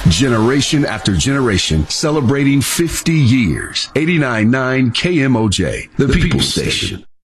Generation after generation, celebrating 50 years. 89.9 KMOJ, the People's Station.